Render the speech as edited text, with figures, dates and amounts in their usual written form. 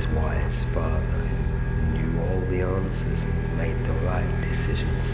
wise father who knew all the answers and made the right decisions.